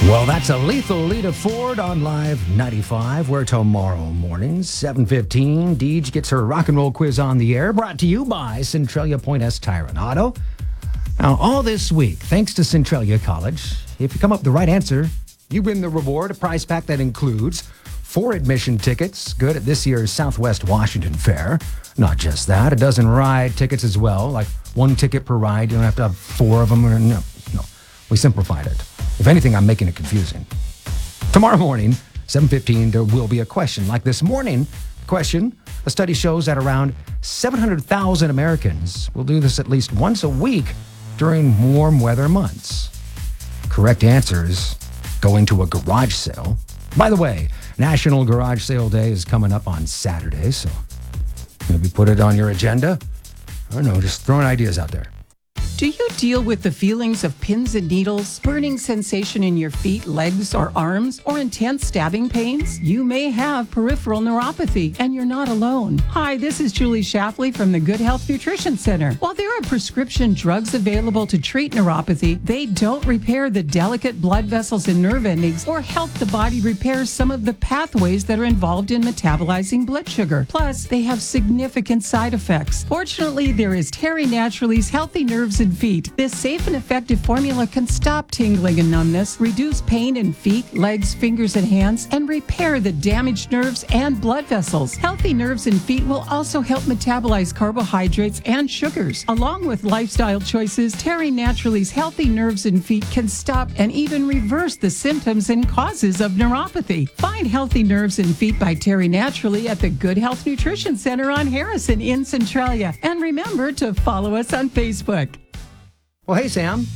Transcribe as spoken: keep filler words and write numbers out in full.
Well, that's a lethal Lita Ford on Live ninety-five, where tomorrow morning, seven fifteen, Deej gets her rock and roll quiz on the air, brought to you by Centralia Point S Tire and Auto. Now, all this week, thanks to Centralia College, if you come up with the right answer, you win the reward, a prize pack that includes four admission tickets, good at this year's Southwest Washington Fair. Not just that, a dozen ride tickets as well, like one ticket per ride. You don't have to have four of them. Or, no, no, we simplified it. If anything, I'm making it confusing. Tomorrow morning, seven fifteen, there will be a question. Like this morning, question, a study shows that around seven hundred thousand Americans will do this at least once a week during warm weather months. Correct answers going to a garage sale. By the way, National Garage Sale Day is coming up on Saturday, so maybe put it on your agenda. I don't know, just throwing ideas out there. Do you deal with the feelings of pins and needles, burning sensation in your feet, legs, or arms, or intense stabbing pains? You may have peripheral neuropathy, and you're not alone. Hi, this is Julie Shapley from the Good Health Nutrition Center. While there are prescription drugs available to treat neuropathy, they don't repair the delicate blood vessels and nerve endings or help the body repair some of the pathways that are involved in metabolizing blood sugar. Plus, they have significant side effects. Fortunately, there is Terry Naturally's Healthy Nerves and Feet. This safe and effective formula can stop tingling and numbness, reduce pain in feet, legs, fingers, and hands, and repair the damaged nerves and blood vessels. Healthy Nerves and Feet will also help metabolize carbohydrates and sugars. Along with lifestyle choices, Terry Naturally's Healthy Nerves and Feet can stop and even reverse the symptoms and causes of neuropathy. Find Healthy Nerves and Feet by Terry Naturally at the Good Health Nutrition Center on Harrison in Centralia. And remember to follow us on Facebook. Well, hey, Sam.